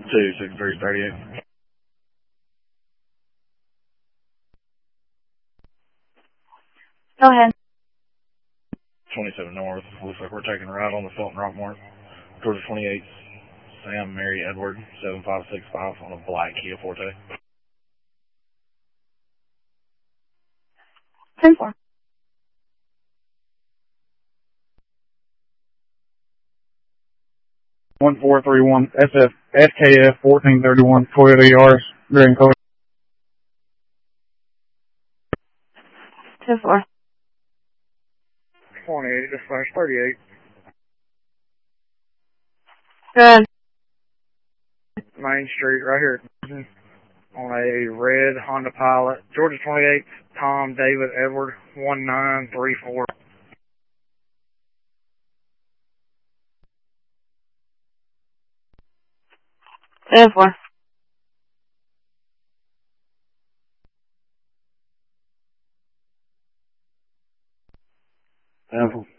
26338. Go ahead. 27 North. Looks like we're taking a ride on the Fulton Rock Mark. Georgia 28, Sam Mary Edward 7565 on a black Kia Forte. 10-4. (1431) SKF 1431 Toyota Yaris Grand Color. 2-4. 28/38. Go ahead. Main Street, right here on a red Honda Pilot. Georgia 28, Tom David Edward 1934. 10-4. 10-4.